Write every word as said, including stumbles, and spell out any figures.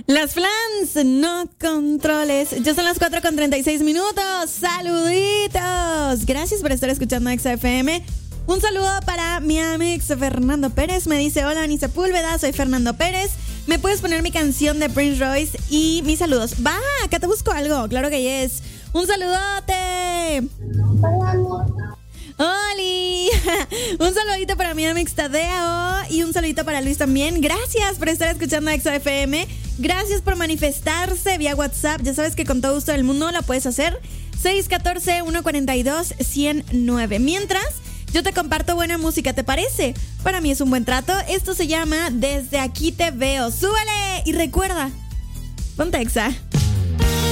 Las flans, no controles. Ya son las cuatro con treinta y seis minutos. Saluditos. Gracias por estar escuchando Exa F M. Un saludo para mi amix Fernando Pérez. Me dice, hola Anisa Púlveda, soy Fernando Pérez. ¿Me puedes poner mi canción de Prince Royce y mis saludos? Va, acá te busco algo. Claro que yes. Un saludote. Hola, ¡Oli! Un saludito para mi amix Tadeo y un saludito para Luis también. Gracias por estar escuchando Exa F M. Gracias por manifestarse vía WhatsApp. Ya sabes que con todo gusto del mundo la puedes hacer. seis uno cuatro, uno cuatro dos, uno cero nueve. Mientras, yo te comparto buena música, ¿te parece? Para mí es un buen trato. Esto se llama Desde Aquí Te Veo. ¡Súbele! Y recuerda, ponte Exa.